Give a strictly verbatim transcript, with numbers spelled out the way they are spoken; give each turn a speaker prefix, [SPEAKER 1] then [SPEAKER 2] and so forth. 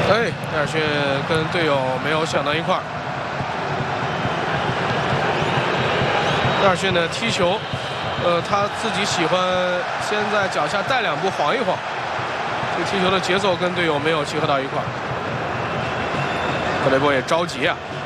[SPEAKER 1] 哎，戴尔逊跟队友没有想到一块儿。戴尔逊的踢球，呃，他自己喜欢先在脚下带两步晃一晃，这踢球的节奏跟队友没有契合到一块儿。克雷伯也着急啊。